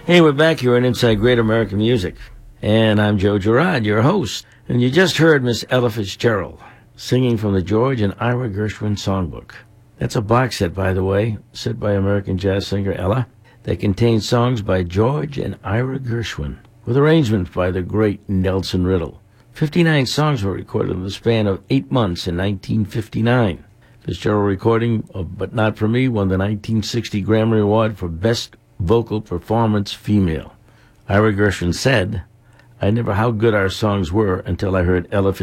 Hey, we're back here on Inside Great American Music. And I'm Joe Girard, your host. And you just heard Miss Ella Fitzgerald singing from the George and Ira Gershwin Songbook. That's a box set, by the way, set by American jazz singer Ella, that contains songs by George and Ira Gershwin, with arrangements by the great Nelson Riddle. 59 songs were recorded in the span of 8 months in 1959. Fitzgerald recording of But Not For Me won the 1960 Grammy Award for Best Vocal Performance Female. Ira Gershwin said, "I never how good our songs were until I heard Ella